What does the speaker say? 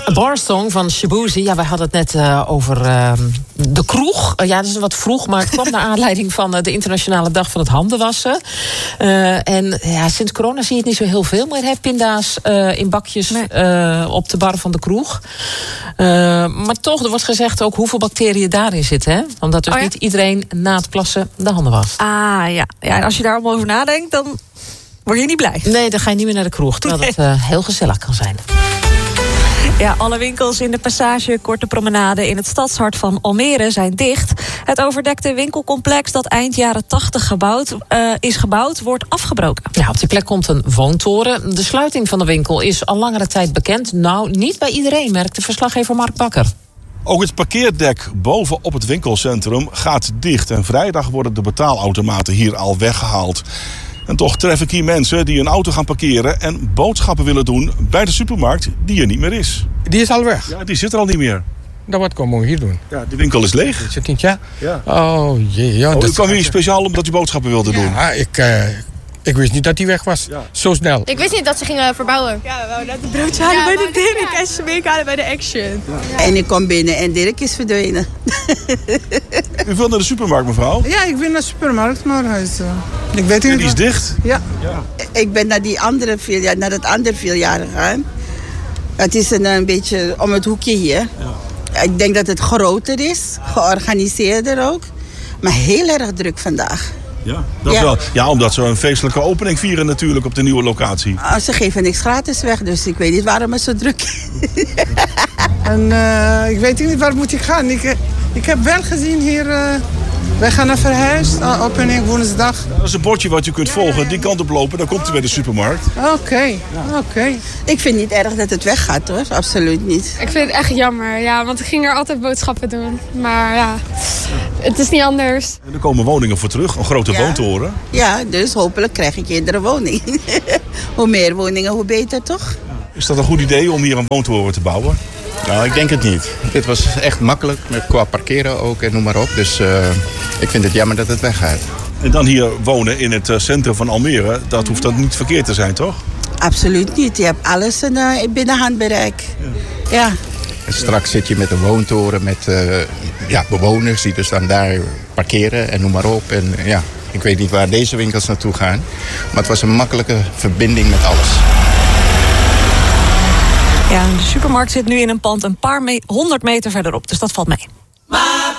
Barsong van Shaboozey. Ja, wij hadden het net over de kroeg. Ja, dat is wat vroeg, maar het kwam naar aanleiding van de Internationale Dag van het Handenwassen. En ja, sinds corona zie je het niet zo heel veel meer, hè, pinda's in bakjes op de bar van de kroeg. Maar toch, er wordt gezegd ook hoeveel bacteriën daarin zitten, hè? Omdat dus niet iedereen na het plassen de handen wast. Ah, ja. En als je daar allemaal over nadenkt, dan word je niet blij. Nee, dan ga je niet meer naar de kroeg, terwijl het heel gezellig kan zijn. Ja, alle winkels in de Passage Korte Promenade in het stadshart van Almere zijn dicht. Het overdekte winkelcomplex dat eind jaren 80 is gebouwd, wordt afgebroken. Ja, op die plek komt een woontoren. De sluiting van de winkel is al langere tijd bekend. Nou, niet bij iedereen, merkt de verslaggever Mark Bakker. Ook het parkeerdek boven op het winkelcentrum gaat dicht. En vrijdag worden de betaalautomaten hier al weggehaald. En toch tref ik hier mensen die een auto gaan parkeren en boodschappen willen doen bij de supermarkt die er niet meer is. Die is al weg. Ja, die zit er al niet meer. Dan wat komen we hier doen? Ja, de winkel is leeg. Zit niet, ja? Ja. Oh jee. Ja, u kwam hier speciaal omdat u boodschappen wilde doen? Ja, ik wist niet dat die weg was. Ja. Zo snel. Ik wist niet dat ze gingen verbouwen. Ja, we wouden net een broodje halen bij de Dirk en Smeek halen bij de Action. Ja. En ik kom binnen en Dirk is verdwenen. U wil naar de supermarkt, mevrouw? Ja, ik ben naar de supermarkt, maar ik weet niet. Die is dicht? Ja. Ik ben naar naar het andere filiaal gegaan. Het is een beetje om het hoekje hier. Ja. Ik denk dat het groter is, georganiseerder ook. Maar heel erg druk vandaag. Ja, dat is wel. Ja, omdat ze een feestelijke opening vieren natuurlijk op de nieuwe locatie. Ze geven niks gratis weg, dus ik weet niet waarom het zo druk is. En ik weet niet waar moet ik gaan. Ik heb wel gezien hier, wij gaan naar Verhuis, opening woensdag. Dat is een bordje wat je kunt volgen, die kant op lopen, dan komt u bij de supermarkt. Oké. Ik vind niet erg dat het weggaat hoor, absoluut niet. Ik vind het echt jammer, ja, want ik ging er altijd boodschappen doen. Maar ja, het is niet anders. En er komen woningen voor terug, een grote woontoren. Ja, dus hopelijk krijg ik iedere woning. Hoe meer woningen, hoe beter toch? Is dat een goed idee om hier een woontoren te bouwen? Nou, ik denk het niet. Dit was echt makkelijk, qua parkeren ook en noem maar op. Dus ik vind het jammer dat het weggaat. En dan hier wonen in het centrum van Almere, dat hoeft dan niet verkeerd te zijn, toch? Absoluut niet. Je hebt alles binnen handbereik. Ja. En straks zit je met een woontoren met bewoners die dus dan daar parkeren en noem maar op. En ja, ik weet niet waar deze winkels naartoe gaan. Maar het was een makkelijke verbinding met alles. Ja, de supermarkt zit nu in een pand een paar 100 meter verderop, dus dat valt mee.